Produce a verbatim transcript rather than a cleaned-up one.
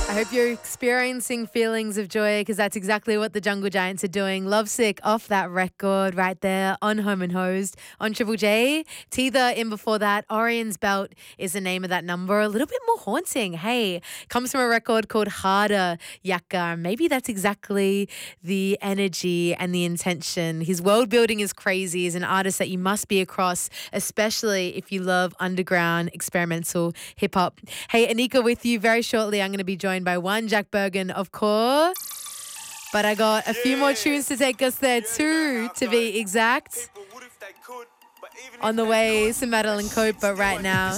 I hope you're experiencing feelings of joy because that's exactly what the Jungle Giants are doing. Lovesick off that record right there on Home and Hosed on Triple J. Teether in before that. Orion's Belt is the name of that number. A little bit more haunting. Hey, comes from a record called Harder Yakka. Maybe that's exactly the energy and the intention. His world building is crazy. He's an artist that you must be across, especially if you love underground experimental hip hop. Hey, Anika with you very shortly. I'm going to be joined by one Jack Bergen, of course. But I got a few more tunes to take us there too, to be exact. On the way, some Madeline Cope, but right now,